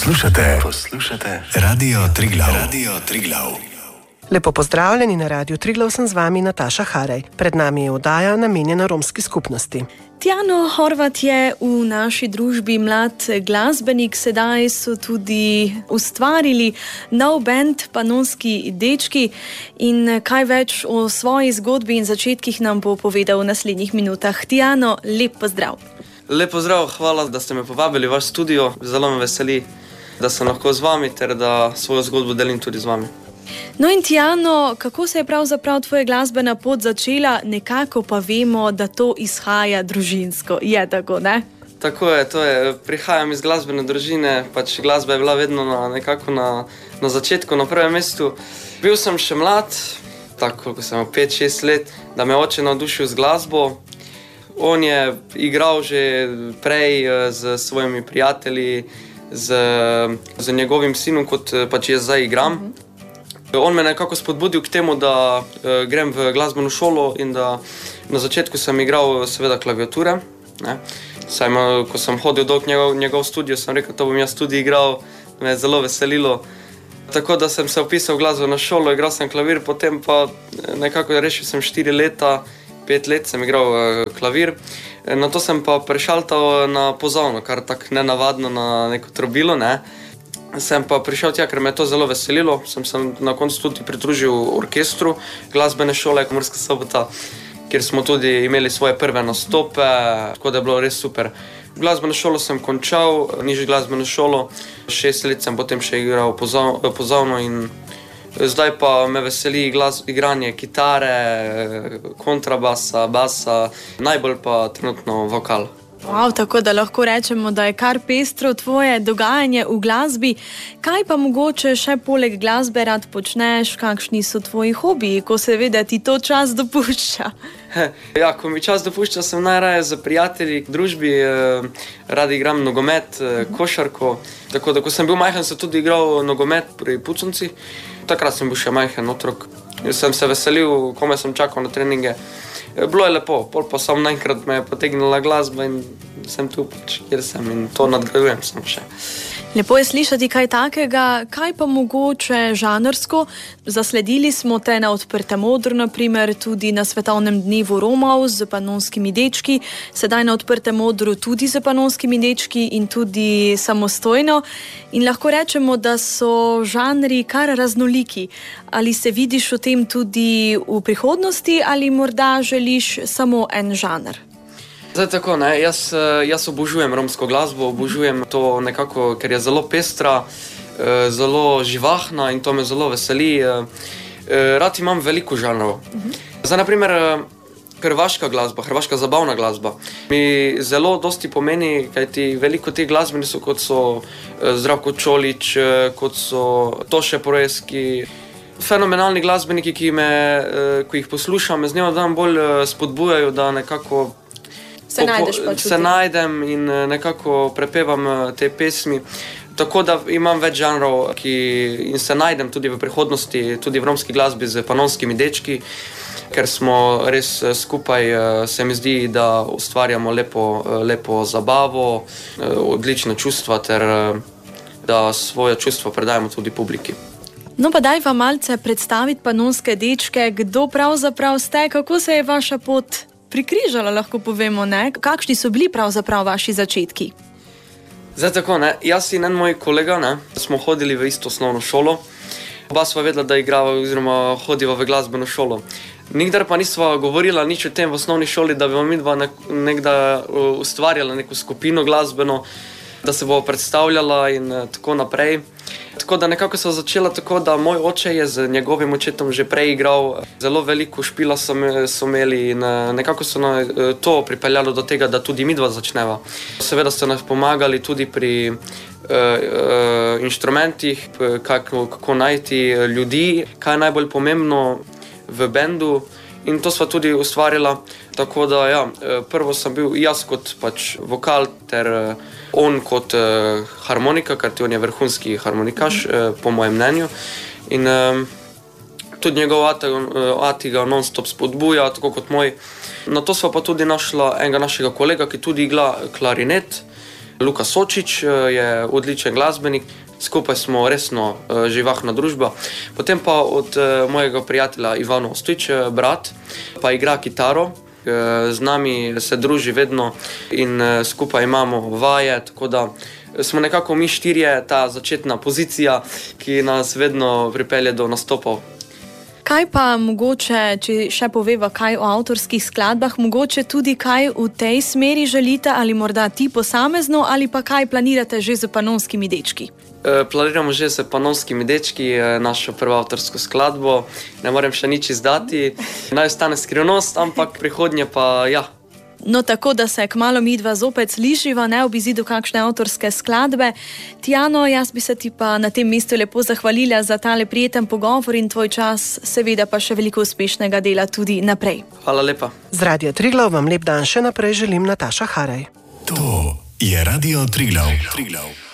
Poslušate Radio Triglav. Lepo pozdravljeni na Radiu Triglav, sem z vami Nataša Haraj. Pred nami je oddaja namenjena romski skupnosti. Tijano Horvat je v naši družbi mlad glasbenik, sedaj so tudi ustvarili nov band Panonski dečki in kaj več o svoji zgodbi in začetkih nam bo povedal v naslednjih minutah. Tijano, lep pozdrav. Lep pozdrav, hvala, da ste me povabili v vaš studio. Zelo me veseli, da sem lahko z vami ter da svojo zgodbo delim tudi z vami. No in Tijano, kako se je pravzaprav tvoja glasbena pot začela? Nekako pa vemo, da to izhaja družinsko. Je tako, ne? Tako je. Prihajam iz glasbene družine, pač glasba je bila vedno na začetku, na prvem mestu. Bil sem še mlad, tako ko sem imel 5-6 let, da me oče navdušil z glasbo. On je igral že prej z svojimi prijatelji, z njegovim sinom, kot pač jaz zdaj igram. On me nekako spodbudil k temu, da grem v glasbeno šolo in da na začetku sem igral seveda klaviature. Ko sem hodil dolg njegov studio, sem rekel, to bom jaz tudi igral, me je zelo veselilo. Tako da sem se upisal v glasbeno šolo, igral sem klavir, potem pa nekako rešil sem 4 leta, 5 let sem igral klavir. Nato sem pa prešaltal na pozavno, kar tako nenavadno na neko trobilo, ne. Sem pa prišel tja, ker me je to zelo veselilo. Sem na koncu tudi pridružil orkestru glasbene šole Murska Sobota, kjer smo tudi imeli svoje prve nastope, tako da je bilo res super. Glasbeno šolo sem končal, nižjo glasbeno šolo, 6 let sem potem še igral pozavno in zdaj pa me veseli igranje kitare, kontrabasa, basa, najbolj pa trenutno vokal. Wow, tako da lahko rečemo, da je kar pestro tvoje dogajanje v glasbi. Kaj pa mogoče še poleg glasbe rad počneš, kakšni so tvoji hobiji, ko seveda ti to čas dopušča? Ja, ko mi čas dopušča, sem najraje z prijatelji v družbi, rad igram nogomet, košarko. Tako da, ko sem bil majhen, sem tudi igral nogomet pri Puconci. Takrat sem bil še majhen otrok. Sem se veselil, kome sem čakal na treninge. Bilo je lepo, pol pa sam naenkrat me je potegnila glasba in sem tu pač, kjer sem in to nadgrajujem sem še. Lepo je slišati kaj takega, kaj pa mogoče žanrsko? Zasledili smo te na Odprtem odru, na primer tudi na Svetovnem dnevu Romov z Panonskimi dečki, sedaj na Odprtem odru tudi z Panonskimi dečki in tudi samostojno. In lahko rečemo, da so žanri kar raznoliki. Ali se vidiš v tem tudi v prihodnosti ali morda želiš samo en žanr? Zdaj tako, ne, jaz obožujem romsko glasbo, obožujem to nekako, ker je zelo pestra, zelo živahna in to me zelo veseli. Rad imam veliko žanrov. Zdaj, na primer, hrvaška glasba, hrvaška zabavna glasba mi zelo dosti pomeni, kajti veliko teh glasbenikov, kot so Zdravko Čolić, kot so Toše Proeski, fenomenalni glasbeniki, ki jih poslušam, me z njima dan bolj spodbujajo, da nekako se najdem in nekako prepevam te pesmi. Tako da imam več žanrov in se najdem tudi v prihodnosti, tudi v romski glasbi z Panonskimi dečki, ker smo res skupaj, se mi zdi, da ustvarjamo lepo zabavo, odlična čustva ter da svoje čustva predajamo tudi publiki. No pa daj vam malce predstaviti Panonske dečke, kdo pravzaprav ste, kako se je vaša pot prikrižala, lahko povemo, ne? Kakšni so bili pravzaprav vaši začetki? Zdaj tako, ne, jaz in en moj kolega, ne, smo hodili v isto osnovno šolo. Oba sva vedela, da igrava oziroma hodiva v glasbeno šolo. Nikdar pa nisva govorila nič o tem v osnovni šoli, da bi midva nekdaj ustvarjala neko skupino glasbeno, da se bo predstavljala in tako naprej. Tako da nekako so začela tako, da moj oče je z njegovim očetom že prej igral, zelo veliko špila so imeli in nekako so to pripeljalo do tega, da tudi midva začneva. Seveda so nas pomagali tudi pri inštrumentih, kako najti ljudi, kaj je najbolj pomembno v bendu in to sva tudi ustvarila. Tako da ja, prvo sem bil jaz kot pač vokal ter on kot harmonika, ker on je vrhunski harmonikaš, po mojem mnenju. In tudi njegov ati ga non-stop spodbuja, tako kot moj. Na to sva pa tudi našla enega našega kolega, ki tudi igra klarinet. Luka Sočič je odličen glasbenik, skupaj smo resno živahna družba. Potem pa od mojega prijatelja Ivana Ostojič, brat, pa igra kitaro. Z nami se druži vedno in skupaj imamo vaje, tako da smo nekako mi štirje ta začetna pozicija, ki nas vedno pripelje do nastopov. Kaj pa mogoče, če še poveva kaj o avtorskih skladbah, mogoče tudi kaj v tej smeri želite ali morda ti posamezno ali pa kaj planirate že z Panonskimi dečki? Planiramo že s Panonskimi dečki našo prvo avtorsko skladbo. Ne morem še nič izdati, naj ostane skrivnost, ampak prihodnje pa ja. No, tako da se kmalu midva zopet slišiva, ne ob izidu kakšne avtorske skladbe. Tijano, jaz bi se ti pa na tem mestu lepo zahvalila za tale prijeten pogovor in tvoj čas, seveda pa še veliko uspešnega dela tudi naprej. Hvala lepa. Z Radia Triglav vam lep dan še naprej želim Nataša Haraj. To je Radio Triglav.